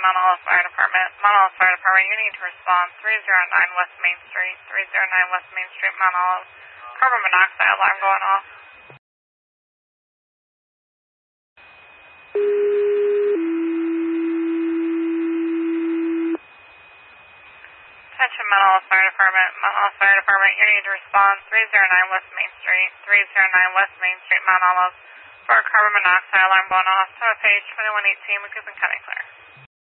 Mount Olive Fire Department. Mount Olive Fire Department, you need to respond. 309 West Main Street. 309 West Main Street, Mount Olive. Carbon monoxide alarm going off. Attention Mount Olive Fire Department. Mount Olive Fire Department, you need to respond. 309 West Main Street. 309 West Main Street, Mount Olive. For a carbon monoxide alarm going off. Tower page 2118, Macoupin County Clear.